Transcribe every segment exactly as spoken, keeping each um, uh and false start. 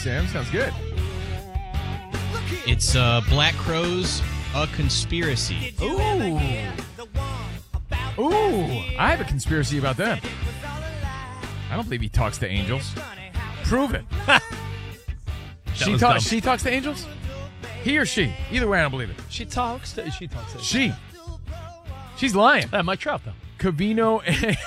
Sam. Sounds good. It's uh, Black Crowes, A Conspiracy. Ooh. Ooh. I have a conspiracy about them. I don't believe he talks to angels. Prove it. she, talk, she talks to angels? He or she? Either way, I don't believe it. She talks to, she talks to She. She's lying. Uh, Mike Trout, though. Covino.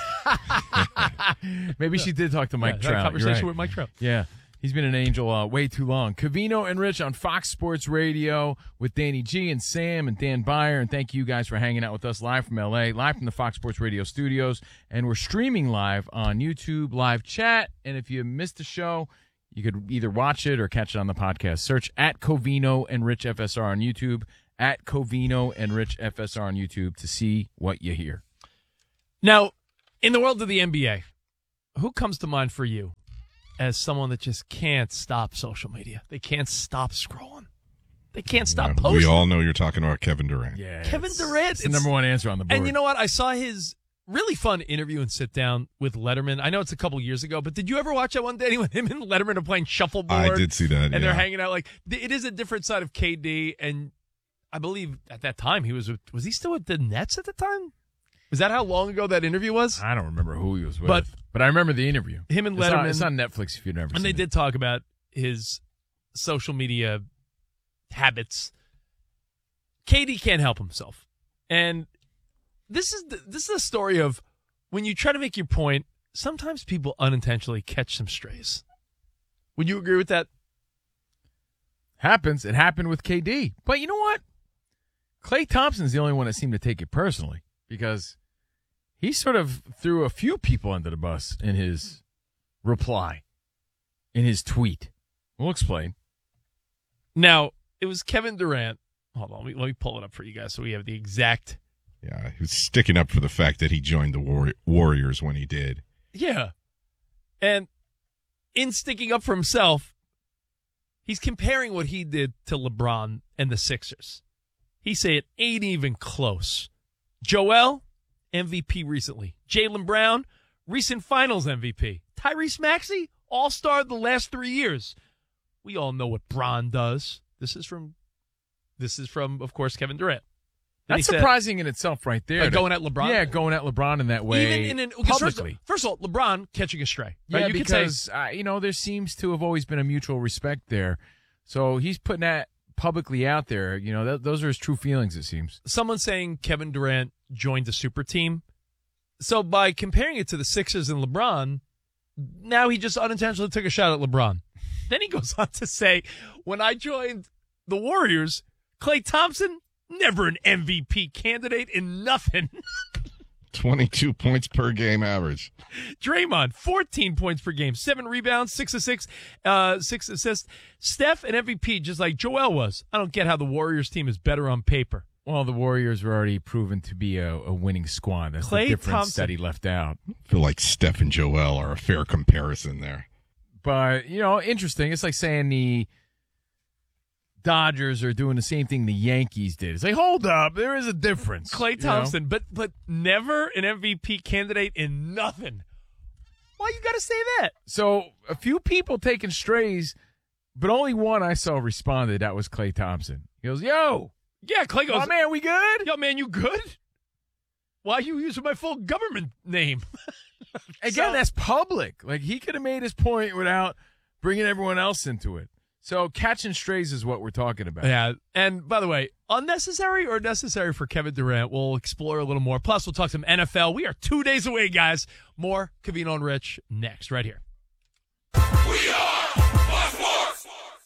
Maybe she did talk to Mike yeah, Trout. Had a conversation right. with Mike Trout. Yeah. He's been an angel uh, way too long. Covino and Rich on Fox Sports Radio with Danny G and Sam and Dan Byer. And thank you guys for hanging out with us live from L A, live from the Fox Sports Radio studios. And we're streaming live on YouTube live chat. And if you missed the show, you could either watch it or catch it on the podcast. Search at Covino and Rich F S R on YouTube, at Covino and Rich F S R on YouTube to see what you hear. Now, in the world of the N B A, who comes to mind for you as someone that just can't stop social media? They can't stop scrolling. They can't stop Yeah, posting. we all know you're talking about Kevin Durant. Yeah, Kevin Durant. It's the number one answer on the board. And you know what? I saw his really fun interview and sit down with Letterman. I know it's a couple years ago, but did you ever watch that one, Danny, when him and Letterman are playing shuffleboard? I did see that, And yeah. they're hanging out. Like, it is a different side of K D, and I believe at that time he was with, was he still with the Nets at the time? Was that how long ago that interview was? I don't remember who he was with, But- but I remember the interview. Him and It's on, Letterman. it's on Netflix if you've never seen And they it. did talk about his social media habits. K D can't help himself. And this is the, this is a story of when you try to make your point, sometimes people unintentionally catch some strays. Would you agree with that? Happens. It happened with K D. But you know what? Klay Thompson's the only one that seemed to take it personally because he sort of threw a few people under the bus in his reply, in his tweet. We'll explain. Now, it was Kevin Durant. Hold on. Let me, let me pull it up for you guys so we have the exact. Yeah, he was sticking up for the fact that he joined the War- Warriors when he did. Yeah. And in sticking up for himself, he's comparing what he did to LeBron and the Sixers. He said it ain't even close. Joel, M V P recently. Jaylen Brown, recent finals M V P. Tyrese Maxey, all-star the last three years. We all know what Bron does. This is from, this is from, of course, Kevin Durant. Then That's he said- surprising in itself right there. Like to- going at LeBron? Yeah, going at LeBron in that way Even in an, because first, publicly. first of all, LeBron catching a stray. Right? Yeah, you could because, say, uh, you know, there seems to have always been a mutual respect there. So he's putting that publicly out there. You know, th- those are his true feelings, it seems. someone saying Kevin Durant joined a super team. So by comparing it to the Sixers and LeBron, now he just unintentionally took a shot at LeBron. Then he goes on to say, when I joined the Warriors, Klay Thompson, never an M V P candidate in nothing. twenty-two points per game average. Draymond, fourteen points per game, seven rebounds, six assists, uh, six assists. Steph, an M V P, just like Joel was. I don't get how the Warriors team is better on paper. Well, the Warriors were already proven to be a, a winning squad. That's Klay the difference Thompson. that he left out. I feel like Steph and Joel are a fair comparison there. But, you know, interesting. It's like saying the Dodgers are doing the same thing the Yankees did. It's like, hold up, there is a difference. Klay you know? Thompson, but but never an M V P candidate in nothing. Why you got to say that? So a few people taking strays, but only one I saw responded. That was Klay Thompson. He goes, yo, Yeah, Klay goes, oh, man, we good? yo, man, you good? Why are you using my full government name? Again, So- that's public. Like, he could have made his point without bringing everyone else into it. So catching strays is what we're talking about. Yeah, and by the way, unnecessary or necessary for Kevin Durant? We'll explore a little more. Plus, we'll talk some N F L. We are two days away, guys. More Covino and Rich next, right here. We are Fox Sports.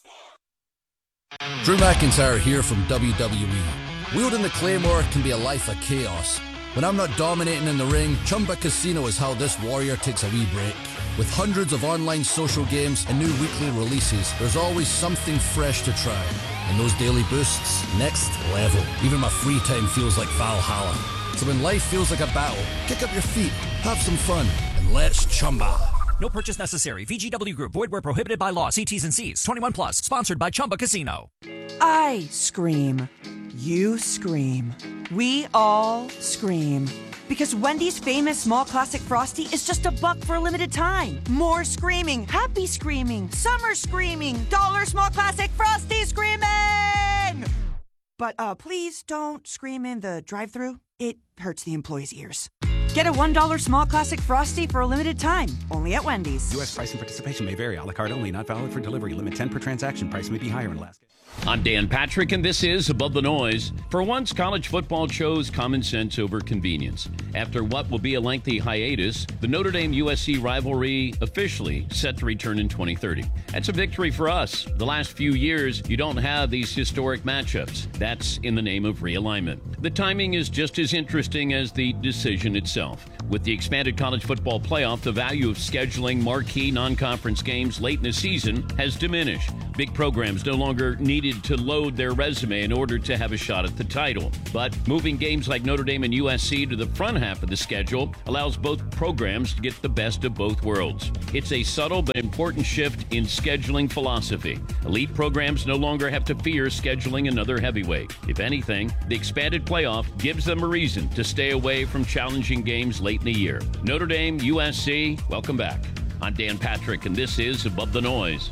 Drew McIntyre here from W W E. Wielding the Claymore can be a life of chaos. When I'm not dominating in the ring, Chumba Casino is how this warrior takes a wee break. With hundreds of online social games and new weekly releases, there's always something fresh to try. And those daily boosts, next level. Even my free time feels like Valhalla. So when life feels like a battle, kick up your feet, have some fun, and let's Chumba. No purchase necessary. V G W Group. Void where prohibited by law. See T's and C's. twenty-one plus. Sponsored by Chumba Casino. I scream. You scream. We all scream. Because Wendy's famous small classic Frosty is just a buck for a limited time. More screaming, happy screaming, summer screaming, dollar small classic Frosty screaming! But uh, please don't scream in the drive-thru. It hurts the employees' ears. Get a one dollar small classic Frosty for a limited time, only at Wendy's. U S price and participation may vary. A la carte only, not valid for delivery. Limit ten per transaction. Price may be higher in Alaska. I'm Dan Patrick, and this is Above the Noise. For once, college football chose common sense over convenience. After what will be a lengthy hiatus, the Notre Dame U S C rivalry officially set to return in twenty thirty. That's a victory for us. The last few years, you don't have these historic matchups. That's in the name of realignment. The timing is just as interesting as the decision itself. With the expanded college football playoff, the value of scheduling marquee non-conference games late in the season has diminished. Big programs no longer needed to load their resume in order to have a shot at the title. But moving games like Notre Dame and U S C to the front half of the schedule allows both programs to get the best of both worlds. It's a subtle but important shift in scheduling philosophy. Elite programs no longer have to fear scheduling another heavyweight. If anything, the expanded playoff gives them a reason to stay away from challenging games late in the year. Notre Dame, U S C, welcome back. I'm Dan Patrick, and this is Above the Noise.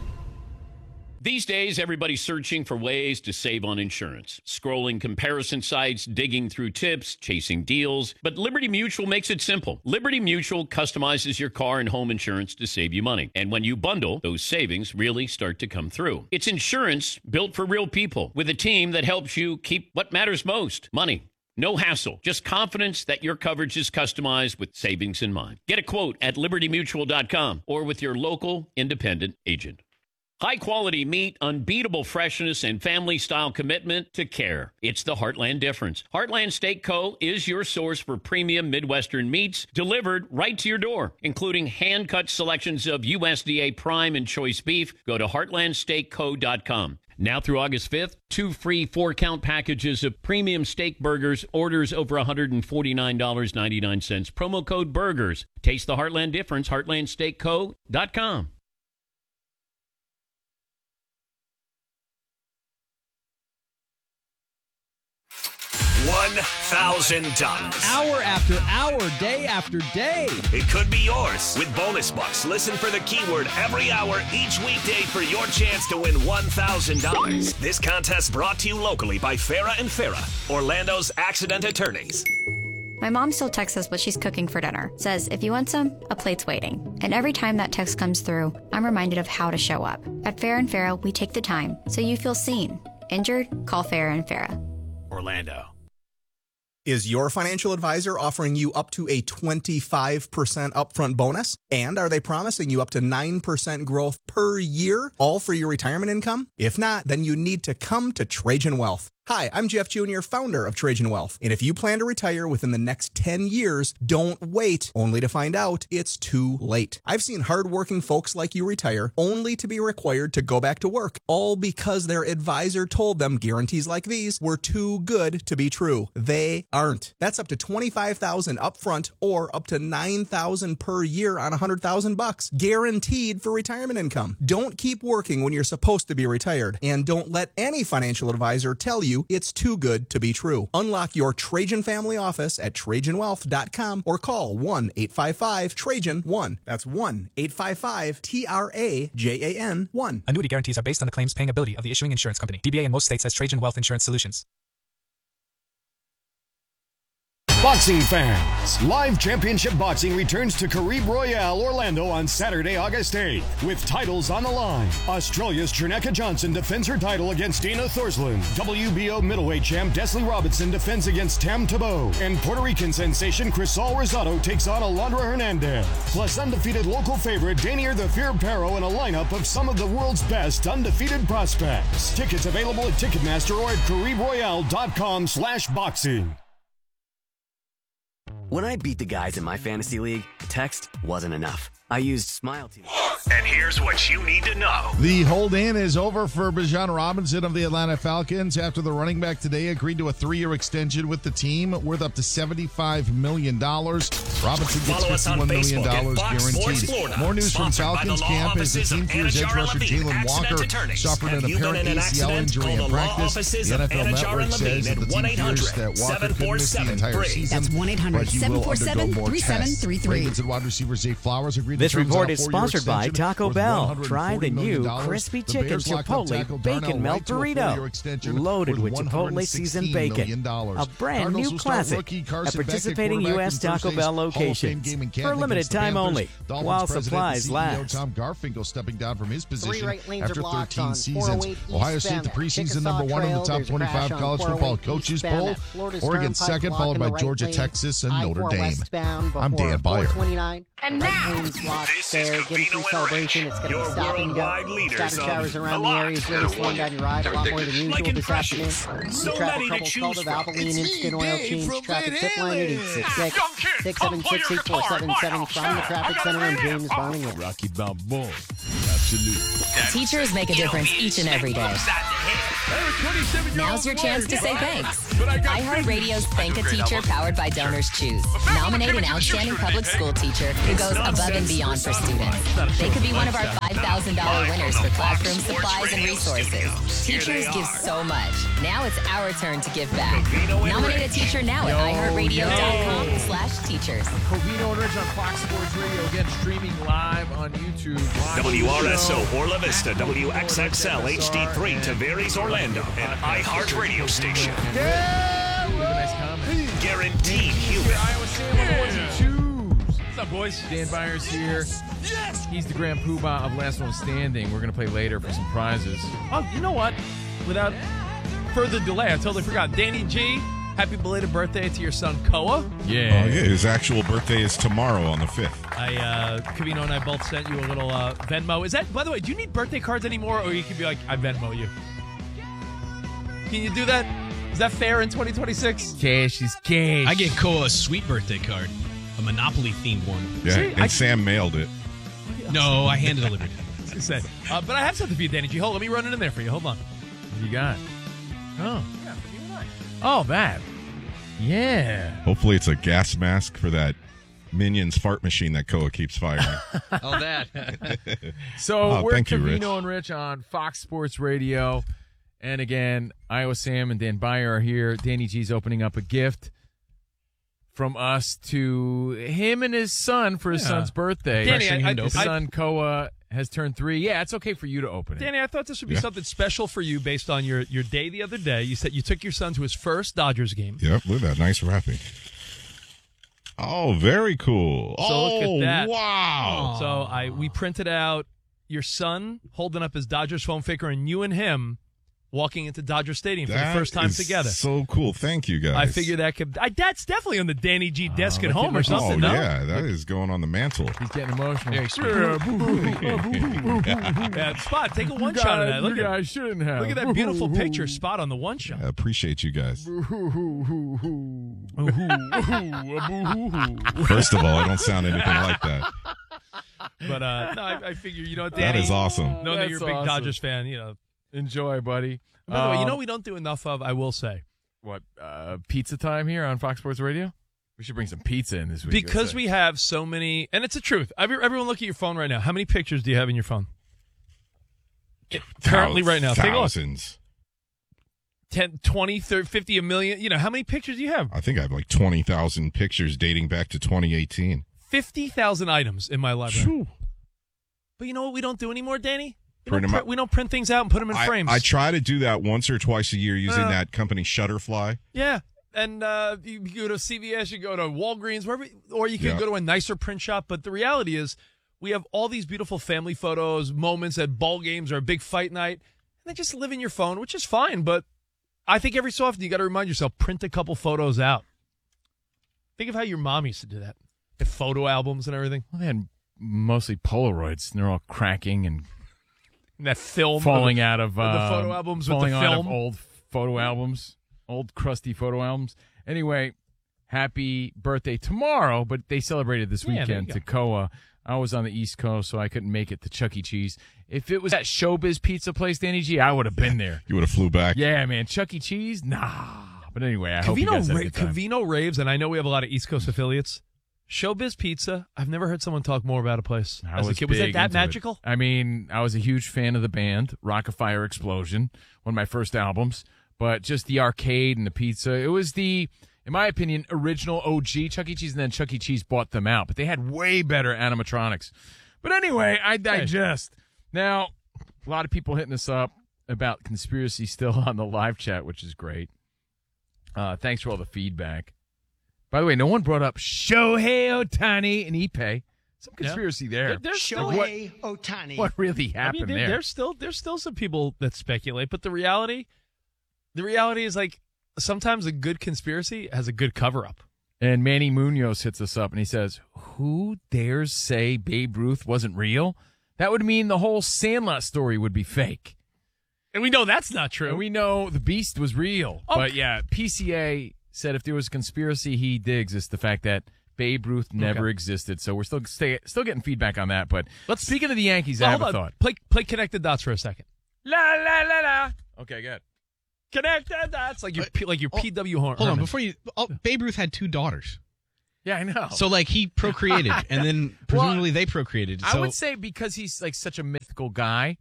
These days, everybody's searching for ways to save on insurance. Scrolling comparison sites, digging through tips, chasing deals. But Liberty Mutual makes it simple. Liberty Mutual customizes your car and home insurance to save you money. And when you bundle, those savings really start to come through. It's insurance built for real people with a team that helps you keep what matters most, money. No hassle, just confidence that your coverage is customized with savings in mind. Get a quote at liberty mutual dot com or with your local independent agent. High-quality meat, unbeatable freshness, and family-style commitment to care. It's the Heartland difference. Heartland Steak Co. is your source for premium Midwestern meats delivered right to your door, including hand-cut selections of U S D A prime and choice beef. Go to heartland steak co dot com. Now through August fifth, two free four-count packages of premium steak burgers, orders over one hundred forty-nine dollars and ninety-nine cents. Promo code BURGERS. Taste the Heartland difference, heartland steak co dot com. one thousand dollars. Hour after hour, day after day. It could be yours. With Bonus Bucks, listen for the keyword every hour each weekday for your chance to win one thousand dollars. This contest brought to you locally by Farah and Farah, Orlando's accident attorneys. My mom still texts us what she's cooking for dinner. Says, if you want some, a plate's waiting. And every time that text comes through, I'm reminded of how to show up. At Farah and Farah, we take the time so you feel seen. Injured? Call Farah and Farah. Orlando. Is your financial advisor offering you up to a twenty-five percent upfront bonus? And are they promising you up to nine percent growth per year, all for your retirement income? If not, then you need to come to Trajan Wealth. Hi, I'm Jeff Junior, founder of Trajan Wealth. And if you plan to retire within the next ten years, don't wait, only to find out it's too late. I've seen hardworking folks like you retire only to be required to go back to work, all because their advisor told them guarantees like these were too good to be true. They aren't. That's up to twenty-five thousand dollars upfront or up to nine thousand dollars per year on one hundred thousand bucks, guaranteed for retirement income. Don't keep working when you're supposed to be retired, and don't let any financial advisor tell you it's too good to be true. Unlock your Trajan family office at trajan wealth dot com or call one eight five five Trajan one. That's one eight five five T R A J A N one. Annuity guarantees are based on the claims paying ability of the issuing insurance company. D B A in most states has Trajan Wealth Insurance Solutions. Boxing fans, Live Championship Boxing returns to Carib Royale, Orlando on Saturday, August eighth, with titles on the line. Australia's Cherneka Johnson defends her title against Dana Thorsland. W B O middleweight champ Desley Robinson defends against Tam Tebow. And Puerto Rican sensation Crisol Rosado takes on Alondra Hernandez. Plus undefeated local favorite Danier the Fear Perro in a lineup of some of the world's best undefeated prospects. Tickets available at Ticketmaster or at carib royale dot com slash boxing. When I beat the guys in my fantasy league, text wasn't enough. I used Smile Team. And here's what you need to know. The hold-in is over for Bijan Robinson of the Atlanta Falcons after the running back today agreed to a three-year extension with the team worth up to seventy-five million dollars. Robinson gets fifty-one million dollars guaranteed. More news from Falcons camp as the team fears edge rusher Jalen Walker suffered an apparent A C L injury in practice. The N F L Network says that the team fears that Walker could miss the entire season. That's one eight hundred seven four seven three seven three three. Ravens and wide receiver Zay Flowers agreed to This terms report on a is four-year sponsored by extension Taco worth Bell. one hundred forty Try the million new dollars. crispy The chicken Bears locked up tackle Chipotle Darnell Bacon Melt Wright to a four-year Burrito. extension Loaded worth with Chipotle seasoned bacon. A brand Cardinals new will start classic rookie at Carson Beck at participating U S quarterback in Taco Bell Thursday's Hall of Fame locations game in for Canton a limited against the time Panthers. only Dolphins while president and supplies C E O last. Tom Garfinkel stepping down from his position right lanes are after blocked thirteen on seasons. four oh eight Ohio East State, the Bend. preseason Chickasaw number one in the Trail, top there's a twenty-five crash on college four oh eight football East coaches Bend poll. at Florida's Oregon Turnpike, second, block followed in by the right Georgia, lane. Texas, and I Notre four Dame. westbound I'm before Dan Byer. four twenty-nine. And Right now, lanes blocked This there. is Again, Covino free and celebration. Rich, It's going to your be stopping and worldwide go. leaders Scattered of showers around the the lot. area. Is really slowing down your ride. A lot more than usual Like this afternoon. impressions. So Traffic many to troubles choose called of from. Valvoline Instant Oil Change. Traffic tip line at eight six six, six seven six, eight four seven seven from the traffic center in James Birmingham. Rocky Balboa. Absolutely. teachers make a difference each and every day. Now's your chance to say thanks. iHeartRadio's Thank a Teacher powered by Donors Choose. Nominate an outstanding public school teacher who goes above and beyond for students. They could be one of our five thousand dollars winners for classroom supplies and resources. Teachers give so much. Now it's our turn to give back. Nominate a teacher now at iHeartRadio.com slash teachers. Covino and Rich on Fox Sports Radio, again streaming live on YouTube. W R S O Orla Vista, W X X L H D three, Tavares, Orlando, an iHeart radio station. Yeah! Leave a nice comment. Guaranteed human. Iowa Sam on the ones and twos. What's up, boys? Dan Byers here. He's the Grand Poobah of Last One Standing. We're going to play later for some prizes. Oh, you know what? Without further delay, I totally forgot. Danny G, happy belated birthday to your son, Koa. Yeah. Oh, yeah. His actual birthday is tomorrow on the fifth. I, uh, Covino and I both sent you a little uh, Venmo. Is that, by the way, do you need birthday cards anymore, or you can be like, I Venmo you? Can you do that? Is that fair in twenty twenty-six? Cash is cash. I get Koa a sweet birthday card, a Monopoly themed one. Yeah, See, and I- Sam mailed it. No, I hand delivered it. I was gonna say. Uh, but I have something for you, Danny G. Hold, let me run it in there for you. Hold on. What you got? Oh. Yeah, for you and I. Oh, that. Yeah. Hopefully it's a gas mask for that Minions fart machine that Koa keeps firing. Oh, that. So Oh, we're thank you, Rich. Covino and Rich on Fox Sports Radio. And again, Iowa Sam and Dan Byer are here. Danny G's opening up a gift from us to him and his son for his Yeah. son's birthday. Danny, I- I- his I- son Koa has turned three. Yeah, it's okay for you to open it. Danny, I thought this would be Yeah. something special for you based on your, your day the other day. You said you took your son to his first Dodgers game. Yep, look at that. Nice wrapping. Oh, very cool. So oh, look at that. wow. So I we printed out your son holding up his Dodgers phone faker and you and him walking into Dodger Stadium for That the first time is together. So cool. Thank you, guys. I figure that could I, that's definitely on the Danny G desk at look home at- or something. Oh, no? yeah. That is going on the mantle. He's getting emotional. Very sweet. Yeah, Spot, take a one You shot of guys- that. Look you at guys shouldn't have. Look at that beautiful picture, Spot on the one shot. I appreciate you guys. First of all, I don't sound anything like that. But uh, no, I, I figure you know what, That Danny, is awesome. Knowing that That's you're a big awesome. Dodgers fan, you know. Enjoy, buddy. By the way, you Um, know what we don't do enough of, I will say. What, uh, pizza time here on Fox Sports Radio? We should bring some pizza in this week. Because we have so many, and it's the truth. Every, everyone look at your phone right now. How many pictures do you have in your phone? Currently right now. Take a look. Thousands. ten, twenty, thirty, fifty, a million. You know, how many pictures do you have? I think I have like twenty thousand pictures dating back to twenty eighteen. fifty thousand items in my library. But you know what we don't do anymore, Danny? We Print don't, 'em print, out. we don't print things out and put them in I, frames. I try to do that once or twice a year using Uh. that company Shutterfly. Yeah. And uh, you can go to C V S, you go to Walgreens, wherever, or you can Yeah. go to a nicer print shop. But the reality is, we have all these beautiful family photos, moments at ball games or a big fight night, and they just live in your phone, which is fine. But I think every so often you got to remind yourself, print a couple photos out. Think of how your mom used to do that. The photo albums and everything. Well, they had mostly Polaroids, and they're all cracking and And that film. falling of the, out of of the uh, photo albums with falling the out film. of old photo albums, old crusty photo albums. Anyway, happy birthday tomorrow, but they celebrated this Yeah, there weekend you to go. Koa. I was on the East Coast, so I couldn't make it to Chuck E. Cheese. If it was that Showbiz Pizza place, Danny G, I would have been there. You would have flew back. Yeah, man. Chuck E. Cheese? Nah. But anyway, I hope you Covino, guys had a ra- good time. Covino raves, and I know we have a lot of East Coast affiliates. Showbiz Pizza. I've never heard someone talk more about a place I as was a kid. Was that big that into magical? it. I mean, I was a huge fan of the band, Rock-afire Explosion, one of my first albums. But just the arcade and the pizza, it was the, in my opinion, original O G Chuck E. Cheese, and then Chuck E. Cheese bought them out. But they had way better animatronics. But anyway, I digest. Now, a lot of people hitting us up about conspiracy still on the live chat, which is great. Uh, thanks for all the feedback. By the way, no one brought up Shohei Ohtani and Ippei. Some conspiracy Yeah. there. There- there's still- Shohei Ohtani. What really I mean, happened there, there? There's still there's still some people that speculate, but the reality, the reality is like sometimes a good conspiracy has a good cover up. And Manny Munoz hits us up and he says, "Who dares say Babe Ruth wasn't real? That would mean the whole Sandlot story would be fake." And we know that's not true. And we know the Beast was real. Oh. But yeah, P C A said if there was a conspiracy he digs, it's the fact that Babe Ruth never Okay. existed. So we're still stay, still getting feedback on that. But let's speaking of the Yankees, Well, I have hold a on. thought. Play play connect the dots for a second. La la la la. Okay, good. Connect the dots like your P- like your P W horn. Hold on, before you, oh, Babe Ruth had two daughters. Yeah, I know. So like he procreated, and then presumably they procreated. I So would say because he's like such a mythical guy,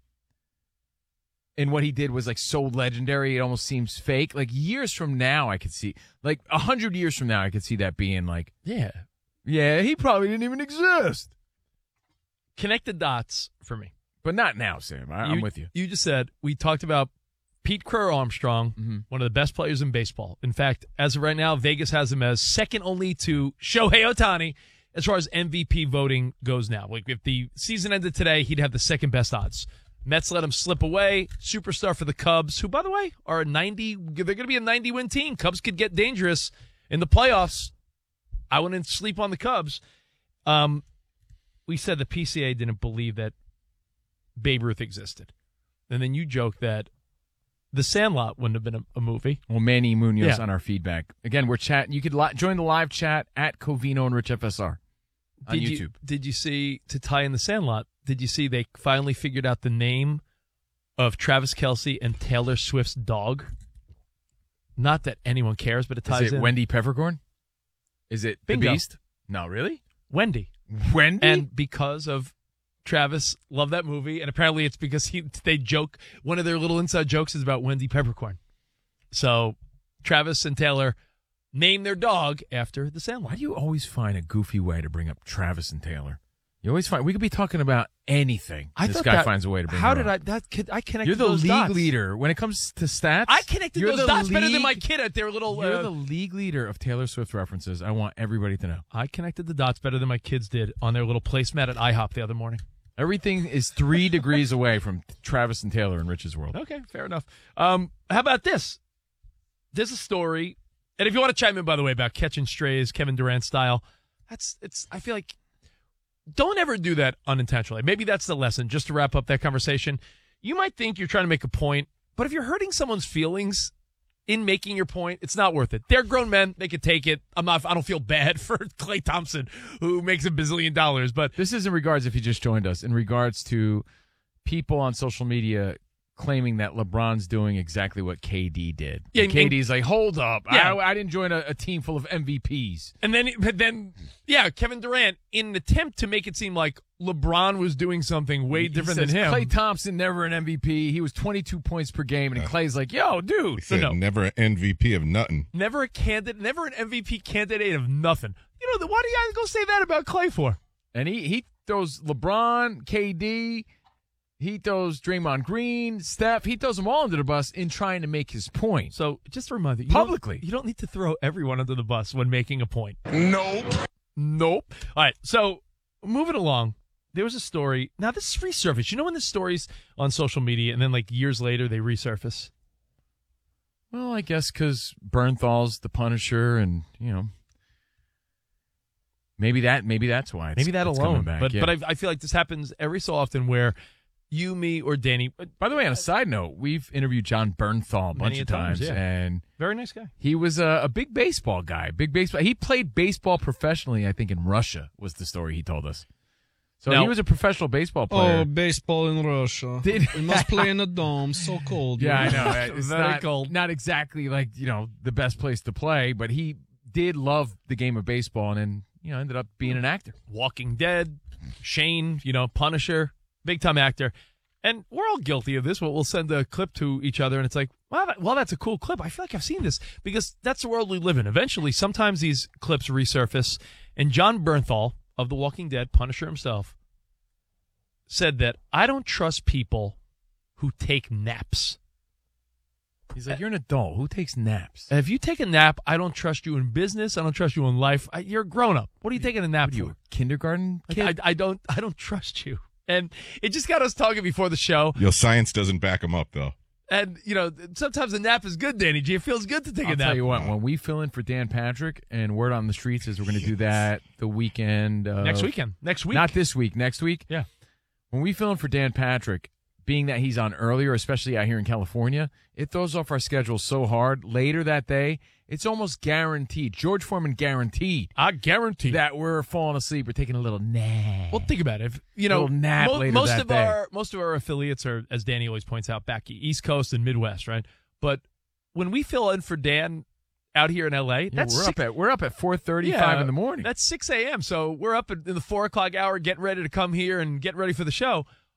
and what he did was like so legendary, it almost seems fake. Like years from now, I could see, like a hundred years from now, I could see that being like, yeah, yeah, he probably didn't even exist. Connect the dots for me. But not now, Sam. I, I'm with you. You just said we talked about Pete Crow Armstrong, Mm-hmm. one of the best players in baseball. In fact, as of right now, Vegas has him as second only to Shohei Ohtani as far as M V P voting goes now. Like if the season ended today, he'd have the second best odds. Mets let him slip away. Superstar for the Cubs, who, by the way, are a ninety. They're going to be a ninety-win team. Cubs could get dangerous in the playoffs. I wouldn't sleep on the Cubs. Um, we said the P C A didn't believe that Babe Ruth existed, and then you joked that The Sandlot wouldn't have been a, a movie. Well, Manny Munoz Yeah. on our feedback. Again, we're chatting. You could li- join the live chat at Covino and Rich F S R on Did YouTube. You, did you see, to tie in The Sandlot, did you see they finally figured out the name of Travis Kelce and Taylor Swift's dog? Not that anyone cares, but it ties Is it in. Wendy Peppercorn? Is it Bingo. the Beast? No, really? Wendy. Wendy? And because of Travis loved that movie, and apparently it's because he they joke, one of their little inside jokes is about Wendy Peppercorn. So Travis and Taylor named their dog after The Sandlot. Why do you always find a goofy way to bring up Travis and Taylor? You always find we could be talking about anything. I this thought guy that- finds a way to bring. How it did up. I that kid I connected You're the those league dots. leader when it comes to stats. I connected you're those the dots better than league- my kid at their little You're uh, the league leader of Taylor Swift references. I want everybody to know. I connected the dots better than my kids did on their little placemat at IHOP the other morning. Everything is three degrees away from Travis and Taylor in Rich's world. Okay, fair enough. Um, how about this? There's a story, and if you want to chime in, by the way, about catching strays, Kevin Durant style, that's it's. I feel like don't ever do that unintentionally. Maybe that's the lesson. Just to wrap up that conversation, you might think you're trying to make a point, but if you're hurting someone's feelings in making your point, it's not worth it. They're grown men; they could take it. I'm not. I don't feel bad for Klay Thompson, who makes a bazillion dollars. But this is in regards, if you just joined us, in regards to people on social media claiming that LeBron's doing exactly what K D did. Yeah, And K D's like, hold up, Yeah. I, I didn't join a, a team full of M V Ps. And then, but then, yeah, Kevin Durant, in an attempt to make it seem like LeBron was doing something way He different says, than him. Klay Thompson, never an M V P. He was twenty-two points per game, and Clay's like, yo, dude. He said no. never an M V P of nothing. Never a candidate, never an M V P candidate of nothing. You know, why do you guys go say that about Klay for? And he, he throws LeBron, K D, he throws Draymond Green, Steph. He throws them all under the bus in trying to make his point. So just a reminder, you publicly. Don't, you don't need to throw everyone under the bus when making a point. Nope. Nope. All right, so moving along, there was a story. Now, this is resurfaced. You know when the stories on social media and then like years later they resurface? Well, I guess because Bernthal's the Punisher, and you know, maybe that maybe that's why. It's, Maybe that it's alone. coming back, but yeah. but I, I feel like this happens every so often where you, me, or Danny. By the way, on a side note, we've interviewed John Bernthal a bunch Many of a times, times, yeah. and Very nice guy. he was a, a big baseball guy. Big baseball. He played baseball professionally, I think, in Russia. Was the story he told us. So Now- he was a professional baseball player. Oh, baseball in Russia. Did- we must play in a dome. So cold. Yeah, I you know. right? It's Very not, cold. Not exactly like, you know, the best place to play, but he did love the game of baseball and then, you know, ended up being an actor. Walking Dead, Shane, you know, Punisher, big time actor. And we're all guilty of this. But we'll send a clip to each other, and it's like, well, that, well, that's a cool clip. I feel like I've seen this because that's the world we live in. Eventually, sometimes these clips resurface. And John Bernthal of The Walking Dead, Punisher himself, said that I don't trust people who take naps. He's like, you're an adult. Who takes naps? And if you take a nap, I don't trust you in business. I don't trust you in life. I, you're a grown up. What are you taking a nap What are you, for? a kindergarten Like, kid? I, I don't. I don't trust you. And it just got us talking before the show. Yo, science doesn't back him up, though. And, you know, sometimes a nap is good, Danny G. It feels good to take I'll a nap. tell you what, when we fill in for Dan Patrick, and word on the streets is we're going to do that the weekend. Of, Next weekend. Next week. Not this week. Next week. Yeah. When we fill in for Dan Patrick, being that he's on earlier, especially out here in California, it throws off our schedule so hard. Later that day, it's almost guaranteed. George Foreman guaranteed. I guarantee that we're falling asleep or taking a little nap. Well, think about it. If, you know, Little nap mo- later most that of day. our most of our affiliates are, as Danny always points out, back East Coast and Midwest, right? But when we fill in for Dan out here in L A, Yeah, that's we're six, up at we're up at four thirty, yeah, five in the morning. That's six a.m. So we're up in the four o'clock hour, getting ready to come here and get ready for the show.